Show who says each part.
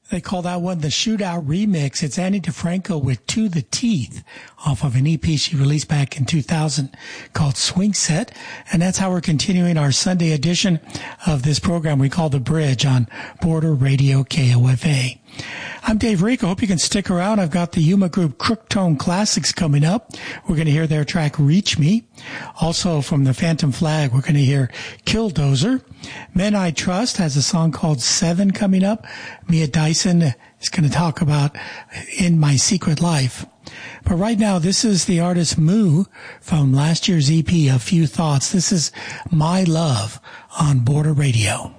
Speaker 1: They call that one the Shootout Remix. It's Annie DeFranco with To the Teeth off of an EP she released back in 2000 called Swing Set. And that's how we're continuing our Sunday edition of this program we call The Bridge on Border Radio KOFA. I'm Dave Rico. Hope you can stick around. I've got the Yuma group Crooktone Classics coming up. We're going to hear their track Reach Me. Also from the Phantom Flag, we're going to hear Killdozer. Men I Trust has a song called Seven coming up. Mia Dyson is going to talk about In My Secret Life. But right now, this is the artist Moo from last year's EP, A Few Thoughts. This is My Love on Border Radio.